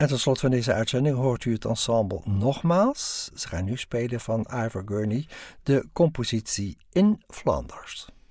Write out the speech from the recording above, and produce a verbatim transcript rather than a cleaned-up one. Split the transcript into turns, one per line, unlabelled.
En tot slot van deze uitzending hoort u het ensemble nogmaals. Ze gaan nu spelen van Ivor Gurney de compositie In Flanders.